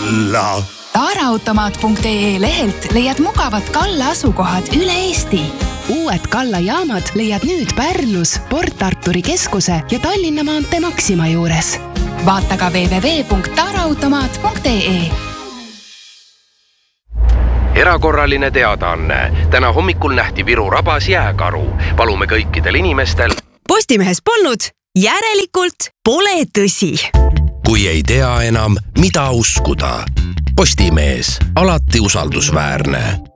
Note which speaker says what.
Speaker 1: Kalla.
Speaker 2: Taaraautomaat.ee lehelt leiad mugavad Kalla asukohad üle Eesti. Uued Kalla jaamad leiad nüüd Pärnus, Port Arturi keskuse ja Tallinna maantee Maxima juures. Vaata ka www.taaraautomaat.ee.
Speaker 3: Erakorraline teadaanne. Täna hommikul nähti Viru rabas jääkaru. Palume kõikidel inimestel.
Speaker 4: Postimehes polnud, järelikult pole tõsi.
Speaker 3: Kui ei tea enam, mida uskuda. Postimees, alati usaldusväärne.